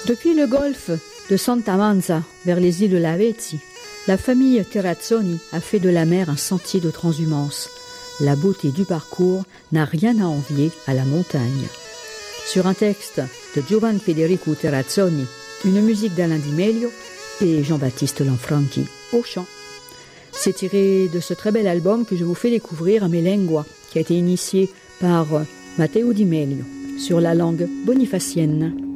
Depuis le golfe de Santa Manza vers les îles de Lavezzi, la famille Terrazzoni a fait de la mer un sentier de transhumance. La beauté du parcours n'a rien à envier à la montagne. Sur un texte de Giovan Federico Terrazzoni, une musique d'Alain Di Meglio et Jean-Baptiste Lanfranchi au chant. C'est tiré de ce très bel album que je vous fais découvrir, Melengua, qui a été initié par Matteo Di Meglio sur la langue bonifacienne.